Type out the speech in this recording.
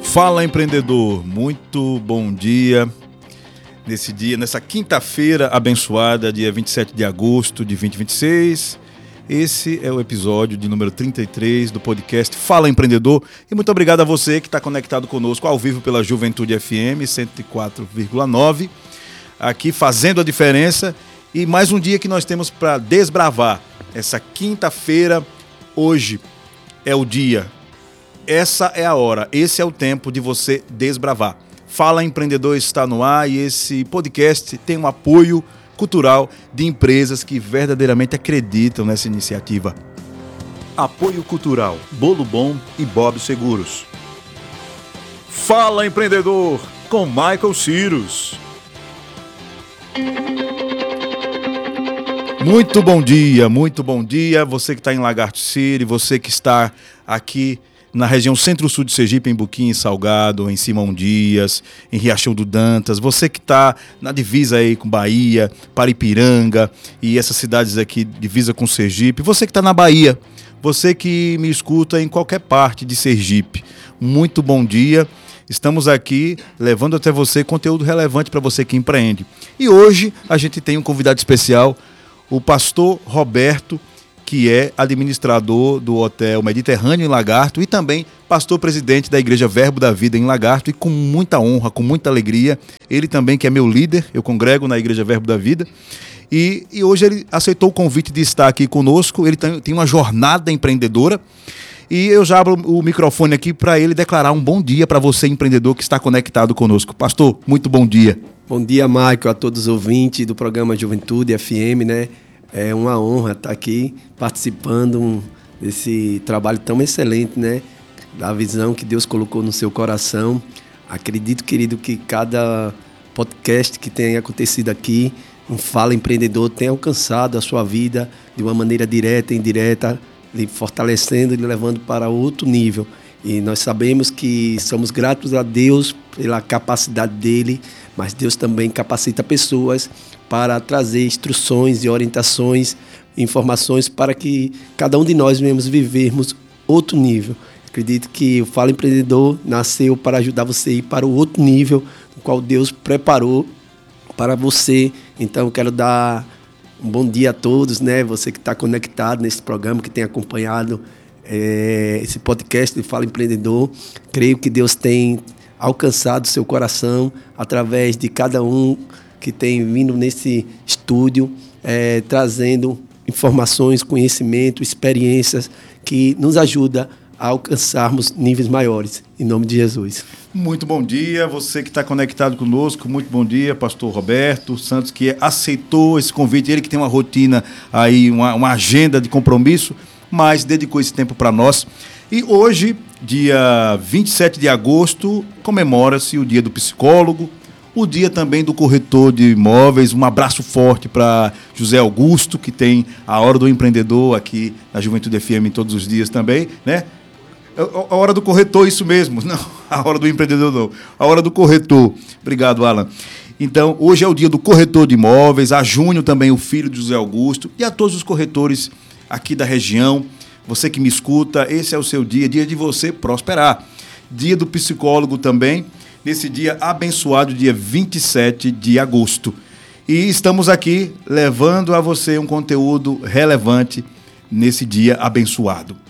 Fala, empreendedor, muito bom dia. Nessa quinta-feira abençoada, dia 27 de agosto de 2026. Esse é o episódio de número 33 do podcast Fala, Empreendedor. E muito obrigado a você que está conectado conosco ao vivo pela Juventude FM 104,9, aqui fazendo a diferença. E mais um dia que nós temos para desbravar. Essa quinta-feira, hoje é o dia. Essa é a hora, esse é o tempo de você desbravar. Fala Empreendedor está no ar e esse podcast tem um apoio cultural de empresas que verdadeiramente acreditam nessa iniciativa. Apoio cultural, Bolo Bom e Bob Seguros. Fala Empreendedor, com Michael Cyrus. Muito bom dia. Você que está em Lagarto City, você que está aqui na região centro-sul de Sergipe, em Buquim, em Salgado, em Simão Dias, em Riachão do Dantas, você que está na divisa aí com Bahia, Paripiranga e essas cidades aqui divisa com Sergipe, você que está na Bahia, você que me escuta em qualquer parte de Sergipe, muito bom dia. Estamos aqui levando até você conteúdo relevante para você que empreende. E hoje a gente tem um convidado especial, o pastor Roberto, que é administrador do Hotel Mediterrâneo em Lagarto e também pastor-presidente da Igreja Verbo da Vida em Lagarto, e com muita honra, com muita alegria, ele também que é meu líder, eu congrego na Igreja Verbo da Vida, e hoje ele aceitou o convite de estar aqui conosco. Ele tem uma jornada empreendedora, e eu já abro o microfone aqui para ele declarar um bom dia para você, empreendedor, que está conectado conosco. Pastor, muito bom dia. Bom dia, Michael, a todos os ouvintes do programa Juventude FM, né? É uma honra estar aqui participando desse trabalho tão excelente, né? Da visão que Deus colocou no seu coração. Acredito, querido, que cada podcast que tem acontecido aqui, um Fala Empreendedor, tem alcançado a sua vida de uma maneira direta e indireta, lhe fortalecendo e lhe levando para outro nível. E nós sabemos que somos gratos a Deus pela capacidade dele, mas Deus também capacita pessoas para trazer instruções e orientações, informações para que cada um de nós venhamos vivermos outro nível. Acredito que o Fala Empreendedor nasceu para ajudar você a ir para o outro nível, no qual Deus preparou para você. Então eu quero dar um bom dia a todos, né? Você que está conectado nesse programa, que tem acompanhado esse podcast de Fala Empreendedor. Creio que Deus tem alcançado seu coração através de cada um que tem vindo nesse estúdio, trazendo informações, conhecimento, experiências que nos ajudam a alcançarmos níveis maiores, em nome de Jesus. Muito bom dia, você que está conectado conosco, muito bom dia, pastor Roberto Santos, que aceitou esse convite, ele que tem uma rotina aí, uma agenda de compromisso, mas dedicou esse tempo para nós. E hoje, dia 27 de agosto, comemora-se o dia do psicólogo, o dia também do corretor de imóveis. Um abraço forte para José Augusto, que tem a Hora do Empreendedor aqui na Juventude FM todos os dias também, né? A hora do corretor, isso mesmo. Não, a hora do empreendedor não. A hora do corretor. Obrigado, Alan. Então, hoje é o dia do corretor de imóveis. A Júnior também, o filho de José Augusto. E a todos os corretores aqui da região. Você que me escuta, esse é o seu dia, dia de você prosperar. Dia do psicólogo também, nesse dia abençoado, dia 27 de agosto. E estamos aqui levando a você um conteúdo relevante nesse dia abençoado.